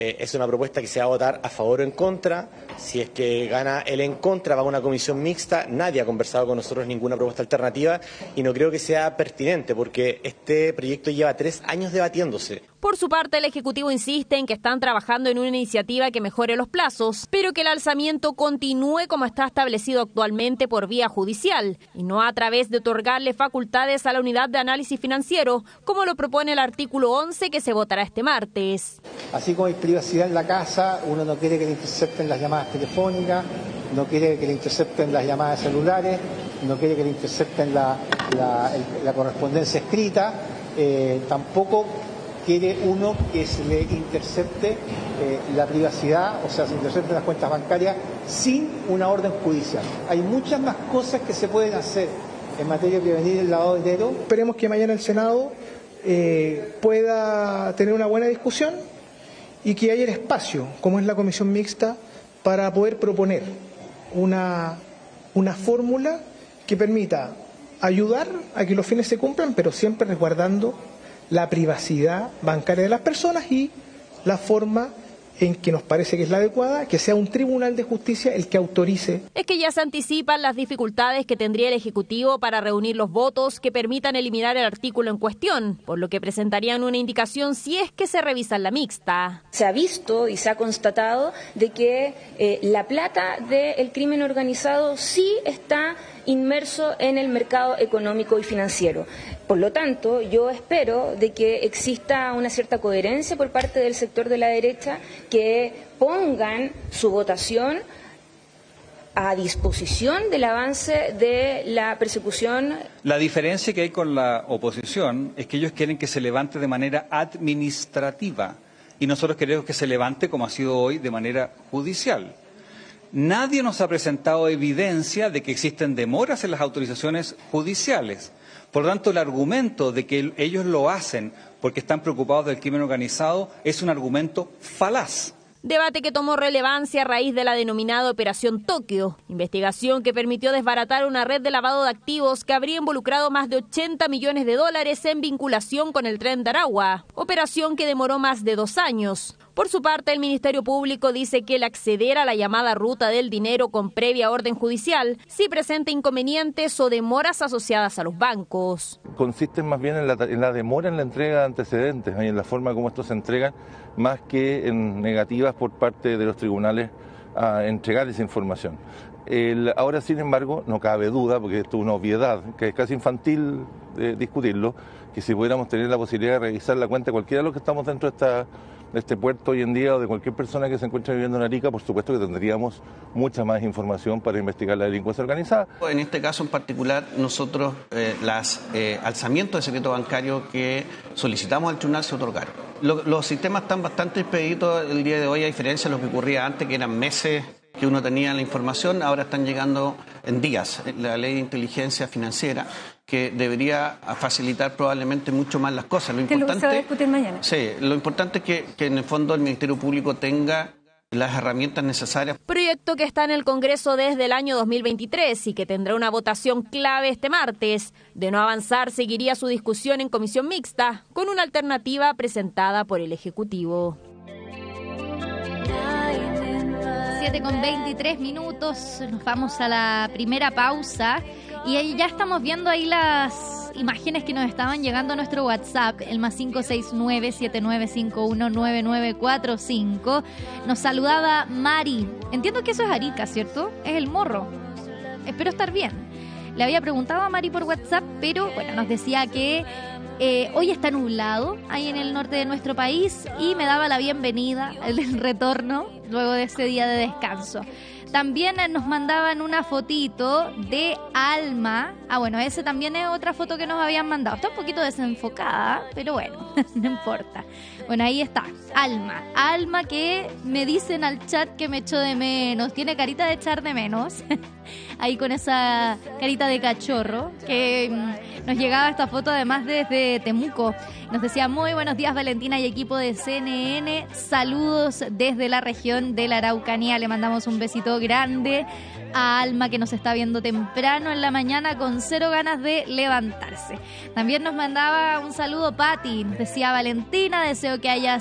Es una propuesta que se va a votar a favor o en contra. Si es que gana el en contra, va a una comisión mixta. Nadie ha conversado con nosotros ninguna propuesta alternativa y no creo que sea pertinente porque este proyecto lleva 3 años debatiéndose. Por su parte, el Ejecutivo insiste en que están trabajando en una iniciativa que mejore los plazos, pero que el alzamiento continúe como está establecido actualmente por vía judicial y no a través de otorgarle facultades a la Unidad de Análisis Financiero, como lo propone el artículo 11 que se votará este martes. Así como hay privacidad en la casa, uno no quiere que le intercepten las llamadas telefónicas, no quiere que le intercepten las llamadas celulares, no quiere que le intercepten la correspondencia escrita, tampoco quiere uno que se le intercepte la privacidad, o sea, se intercepten las cuentas bancarias sin una orden judicial. Hay muchas más cosas que se pueden hacer en materia de prevenir el lavado de dinero. Esperemos que mañana el Senado pueda tener una buena discusión y que haya el espacio, como es la comisión mixta, para poder proponer una fórmula que permita ayudar a que los fines se cumplan, pero siempre resguardando la privacidad bancaria de las personas y la forma en que nos parece que es la adecuada, que sea un tribunal de justicia el que autorice. Es que ya se anticipan las dificultades que tendría el Ejecutivo para reunir los votos que permitan eliminar el artículo en cuestión, por lo que presentarían una indicación si es que se revisa la mixta. Se ha visto y se ha constatado de que la plata del crimen organizado sí está inmerso en el mercado económico y financiero. Por lo tanto, yo espero de que exista una cierta coherencia por parte del sector de la derecha, que pongan su votación a disposición del avance de la persecución. La diferencia que hay con la oposición es que ellos quieren que se levante de manera administrativa y nosotros queremos que se levante, como ha sido hoy, de manera judicial. Nadie nos ha presentado evidencia de que existen demoras en las autorizaciones judiciales. Por lo tanto, el argumento de que ellos lo hacen porque están preocupados del crimen organizado es un argumento falaz. Debate que tomó relevancia a raíz de la denominada Operación Tokio, investigación que permitió desbaratar una red de lavado de activos que habría involucrado más de 80 millones de dólares en vinculación con el Tren de Aragua, operación que demoró más de 2 años. Por su parte, el Ministerio Público dice que el acceder a la llamada ruta del dinero con previa orden judicial sí presenta inconvenientes o demoras asociadas a los bancos. Consisten más bien en la demora en la entrega de antecedentes y en la forma como estos se entregan, más que en negativas por parte de los tribunales a entregar esa información. Ahora, sin embargo, no cabe duda, porque esto es una obviedad, que es casi infantil discutirlo, que si pudiéramos tener la posibilidad de revisar la cuenta de cualquiera de los que estamos dentro de este puerto hoy en día o de cualquier persona que se encuentre viviendo en Arica, por supuesto que tendríamos mucha más información para investigar la delincuencia organizada. En este caso en particular, nosotros alzamientos de secreto bancario que solicitamos al tribunal se otorgaron. Los sistemas están bastante expeditos el día de hoy, a diferencia de lo que ocurría antes, que eran meses que uno tenía la información, ahora están llegando en días. La ley de inteligencia financiera, que debería facilitar probablemente mucho más las cosas. Lo importante, se va a discutir mañana. Sí, lo importante es que en el fondo el Ministerio Público tenga las herramientas necesarias. Proyecto que está en el Congreso desde el año 2023 y que tendrá una votación clave este martes. De no avanzar, seguiría su discusión en comisión mixta, con una alternativa presentada por el Ejecutivo. 7:23, nos vamos a la primera pausa y ahí ya estamos viendo ahí las imágenes que nos estaban llegando a nuestro WhatsApp, el más 569-7951-9945. Nos saludaba Mari. Entiendo que eso es Arica, ¿cierto? Es el Morro. Espero estar bien. Le había preguntado a Mari por WhatsApp, pero bueno, nos decía que hoy está nublado ahí en el norte de nuestro país y me daba la bienvenida, el retorno luego de ese día de descanso. También nos mandaban una fotito de Alma. Bueno, ese también es otra foto que nos habían mandado. Está un poquito desenfocada, pero bueno, no importa. Bueno, ahí está, Alma. Alma que me dicen al chat que me echó de menos. Tiene carita de echar de menos. Ahí con esa carita de cachorro. Que nos llegaba esta foto además desde Temuco. Nos decía, muy buenos días Valentina y equipo de CNN. Saludos desde la región de la Araucanía. Le mandamos un besito grande a Alma, que nos está viendo temprano en la mañana con 0 ganas de levantarse. También nos mandaba un saludo Patti. Nos decía, Valentina, deseo que hayas